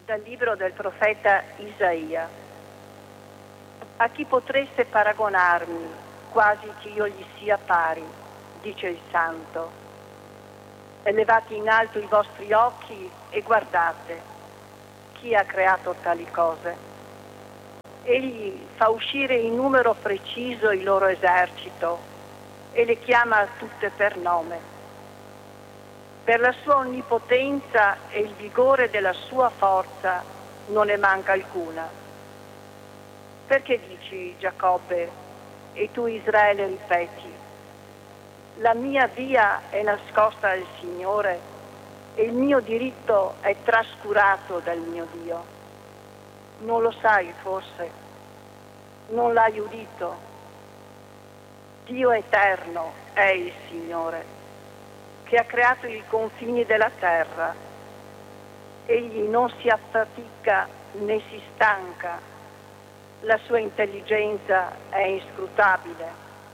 Dal libro del profeta Isaia. A chi potreste paragonarmi, quasi che io gli sia pari, dice il Santo. Elevate in alto i vostri occhi e guardate chi ha creato tali cose. Egli fa uscire in numero preciso il loro esercito e le chiama tutte per nome. Per la sua onnipotenza e il vigore della sua forza non ne manca alcuna. Perché dici, Giacobbe, e tu Israele ripeti, la mia via è nascosta al Signore e il mio diritto è trascurato dal mio Dio? Non lo sai forse? Non l'hai udito? Dio eterno è il Signore, che ha creato i confini della terra. Egli non si affatica né si stanca, la sua intelligenza è inscrutabile.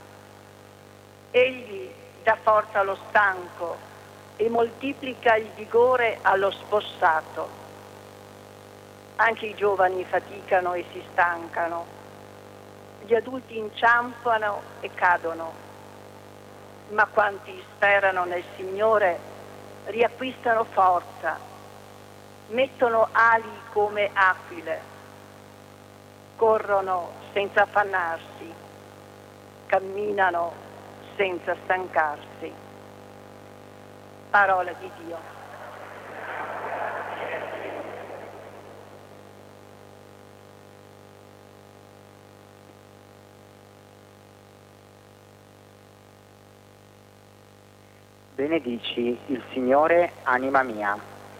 Egli dà forza allo stanco e moltiplica il vigore allo spossato. Anche i giovani faticano e si stancano, gli adulti inciampano e cadono. Ma quanti sperano nel Signore riacquistano forza, mettono ali come aquile, corrono senza affannarsi, camminano senza stancarsi. Parola di Dio. Benedici il Signore, anima mia.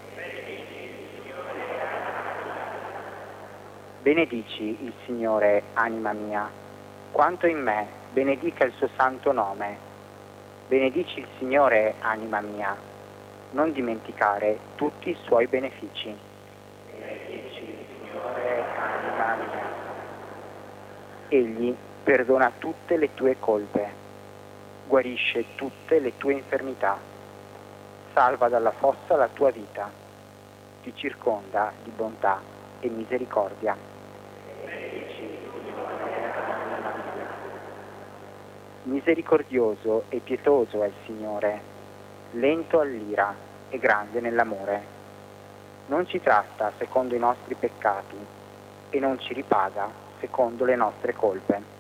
Benedici il Signore, anima mia. Quanto in me, benedica il suo santo nome. Benedici il Signore, anima mia. Non dimenticare tutti i suoi benefici. Benedici il Signore, anima mia. Egli perdona tutte le tue colpe. Guarisce tutte le tue infermità, salva dalla fossa la tua vita, ti circonda di bontà e misericordia. Misericordioso e pietoso è il Signore, lento all'ira e grande nell'amore. Non ci tratta secondo i nostri peccati e non ci ripaga secondo le nostre colpe.